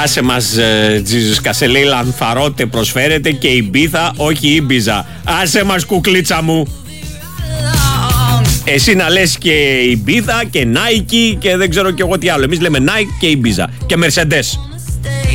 Άσε μας Τζίζουσκα, σε λέει Λανθαρότε προσφέρεται και η Μπίθα, όχι η Μπίζα. Άσε μας κουκλίτσα μου. Εσύ να λες και η Μπίθα και Nike και δεν ξέρω και εγώ τι άλλο. Εμείς λέμε Nike και η Μπίζα και Mercedes.